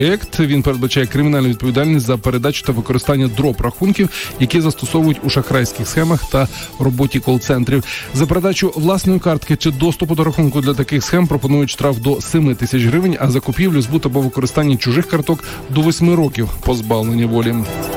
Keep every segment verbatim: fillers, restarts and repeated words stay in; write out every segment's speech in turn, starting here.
Проєкт, він передбачає кримінальну відповідальність за передачу та використання дроб-рахунків, які застосовують у шахрайських схемах та роботі кол-центрів. За передачу власної картки чи доступу до рахунку для таких схем пропонують штраф до семи тисяч гривень, а за купівлю, збут або використання чужих карток до восьми років позбавлення волі.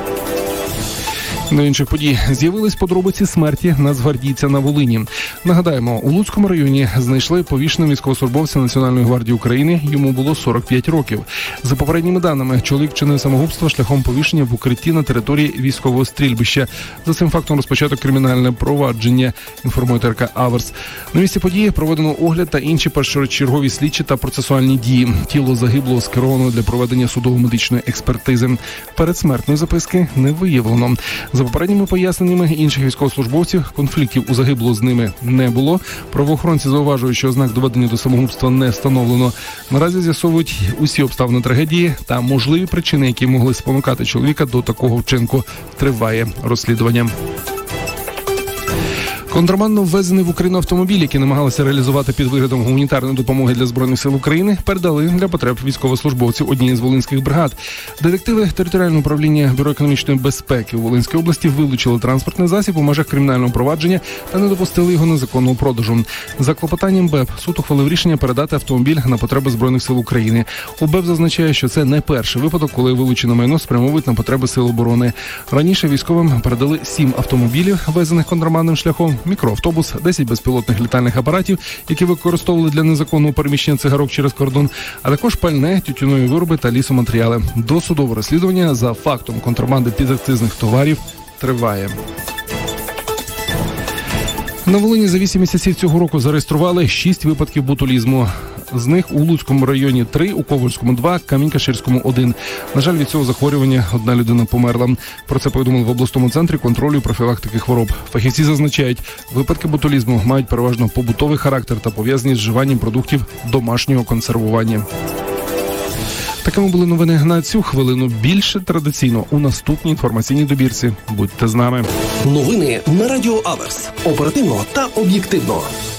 До інших подій. З'явились подробиці смерті нацгвардійця на Волині. Нагадаємо, у Луцькому районі знайшли повішеного військовослужбовця Національної гвардії України. Йому було сорок п'ять років. За попередніми даними, чоловік чинив самогубство шляхом повішення в укритті на території військового стрільбища. За цим фактом розпочато кримінальне провадження, інформує ТРК «Аверс». На місці події проведено огляд та інші першочергові слідчі та процесуальні дії. Тіло загиблого скеровано для проведення судово-медичної експертизи. Передсмертної записки не виявлено. За попередніми поясненнями інших військовослужбовців, конфліктів у загиблого з ними не було. Правоохоронці зауважують, що ознак доведення до самогубства не встановлено. Наразі з'ясовують усі обставини трагедії та можливі причини, які могли спонукати чоловіка до такого вчинку. Триває розслідування. Контрабандно ввезений в Україну автомобіль, які намагалися реалізувати під виглядом гуманітарної допомоги для Збройних сил України, передали для потреб військовослужбовців однієї з волинських бригад. Детективи територіального управління Бюро економічної безпеки у Волинській області вилучили транспортний засіб у межах кримінального провадження та не допустили його незаконного продажу. За клопотанням БЕП суд ухвалив рішення передати автомобіль на потреби Збройних сил України. У БЕП зазначає, що це не перший випадок, коли вилучене майно спрямовують на потреби сил оборони. Раніше військовим передали сім автомобілів, везених контрабандним шляхом, мікроавтобус, десять безпілотних літальних апаратів, які використовували для незаконного переміщення цигарок через кордон, а також пальне, тютюнові вироби та лісоматеріали. Досудове розслідування за фактом контрабанди підакцизних товарів триває. На Волині за вісім місяців цього року зареєстрували шість випадків ботулізму. З них у Луцькому районі три, у Ковальському два, Камінь-Каширському один. На жаль, від цього захворювання одна людина померла. Про це повідомили в обласному центрі контролю і профілактики хвороб. Фахівці зазначають, випадки ботулізму мають переважно побутовий характер та пов'язані з вживанням продуктів домашнього консервування. Такими були новини на цю хвилину. Більше традиційно у наступній інформаційній добірці. Будьте з нами. Новини на Радіо Аверс. Оперативно та об'єктивно.